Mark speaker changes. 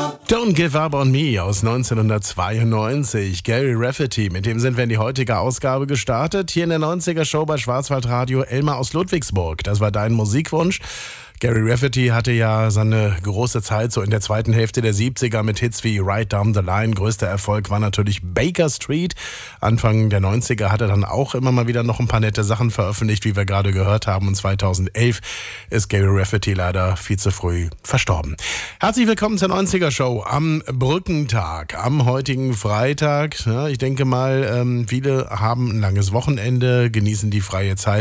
Speaker 1: Don't Give Up on Me aus 1992. Gary Rafferty, mit dem sind wir in die heutige Ausgabe gestartet. Hier in der 90er Show bei Schwarzwaldradio. Elmar aus Ludwigsburg, das war dein Musikwunsch. Gary Rafferty hatte ja seine große Zeit so in der zweiten Hälfte der 70er mit Hits wie Right Down the Line. Größter Erfolg war natürlich Baker Street. Anfang der 90er hat er dann auch immer mal wieder noch ein paar nette Sachen veröffentlicht, wie wir gerade gehört haben. Und 2011 ist Gary Rafferty leider viel zu früh verstorben. Herzlich willkommen zur 90er Show am Brückentag, am heutigen Freitag. Ja, ich denke mal, viele haben ein langes Wochenende, genießen die freie Zeit.